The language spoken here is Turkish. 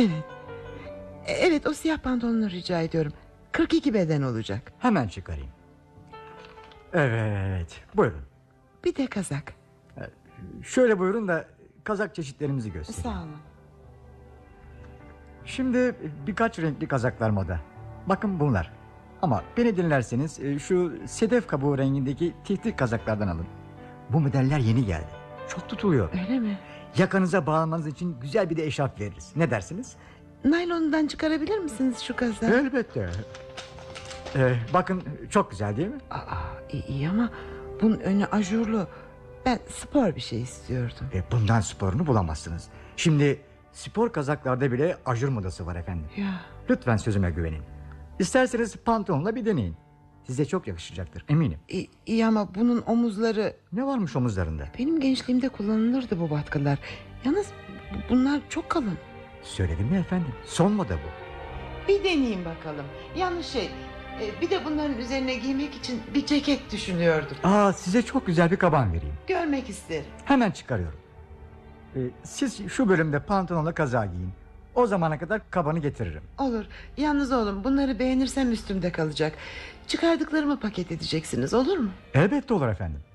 Evet. Evet, o siyah pantolonu rica ediyorum. 42 beden olacak. Hemen çıkarayım. Evet, buyurun. Bir de kazak. Şöyle buyurun da kazak çeşitlerimizi göstereyim. Sağ olun. Şimdi birkaç renkli kazaklar moda. Bakın bunlar. Ama beni dinlerseniz şu sedef kabuğu rengindeki tiftik kazaklardan alın. Bu modeller yeni geldi. Çok tutuluyor. Öyle mi? Yakanıza bağlamanız için güzel bir de eşarp veririz. Ne dersiniz? Naylonundan çıkarabilir misiniz şu kazağı? Elbette. Bakın çok güzel değil mi? İyi ama bunun önü ajurlu. Ben spor bir şey istiyordum. Bundan sporunu bulamazsınız. Şimdi spor kazaklarda bile ajur modası var efendim. Ya. Lütfen sözüme güvenin. İsterseniz pantolonla bir deneyin. Size çok yakışacaktır eminim. İyi ama bunun omuzları... Ne varmış omuzlarında? Benim gençliğimde kullanılırdı bu batkılar. Yalnız bunlar çok kalın. Söyledim mi efendim? Son moda bu. Bir deneyeyim bakalım. Yalnız bir de bunların üzerine giymek için bir ceket düşünüyordum. Size çok güzel bir kaban vereyim. Görmek isterim. Hemen çıkarıyorum. Siz şu bölümde pantolonla kazağı giyin. O zamana kadar kabanı getiririm. Olur. Yalnız oğlum, bunları beğenirsem üstümde kalacak. Çıkardıklarımı paket edeceksiniz, olur mu? Elbette olur efendim.